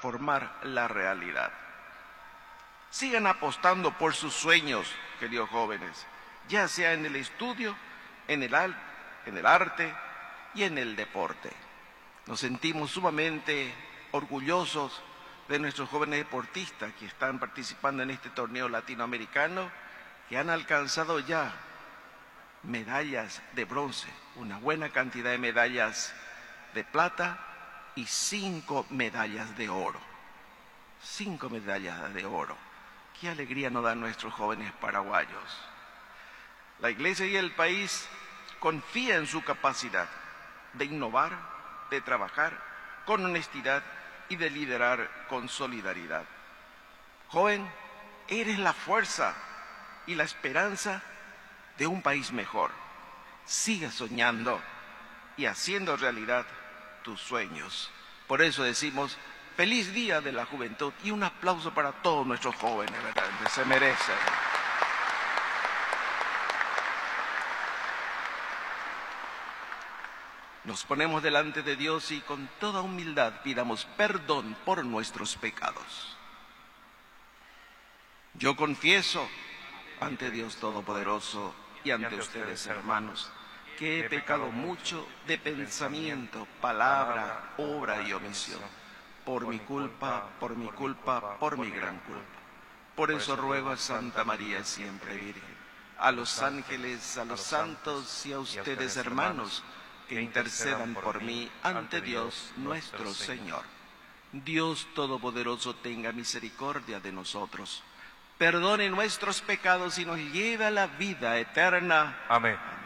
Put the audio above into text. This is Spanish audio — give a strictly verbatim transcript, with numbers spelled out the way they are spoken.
transformar la realidad. Sigan apostando por sus sueños, queridos jóvenes, ya sea en el estudio, en el, al- en el arte y en el deporte. Nos sentimos sumamente orgullosos de nuestros jóvenes deportistas que están participando en este torneo latinoamericano, que han alcanzado ya medallas de bronce, una buena cantidad de medallas de plata y cinco medallas de oro. Cinco medallas de oro. Qué alegría nos dan nuestros jóvenes paraguayos. La Iglesia y el país confían en su capacidad de innovar, de trabajar con honestidad y de liderar con solidaridad. Joven, eres la fuerza y la esperanza de un país mejor. Sigue soñando y haciendo realidad tus sueños. Por eso decimos, feliz Día de la Juventud y un aplauso para todos nuestros jóvenes, ¿verdad? Que se merecen. Nos ponemos delante de Dios y con toda humildad pidamos perdón por nuestros pecados. Yo confieso ante Dios Todopoderoso y ante ustedes, hermanos, que he pecado mucho de pensamiento, palabra, obra y omisión. Por mi culpa, por mi culpa, por mi gran culpa. Por eso ruego a Santa María siempre Virgen, a los ángeles, a los santos y a ustedes, hermanos, que intercedan por mí ante Dios nuestro Señor. Dios Todopoderoso tenga misericordia de nosotros, perdone nuestros pecados y nos lleve a la vida eterna. Amén.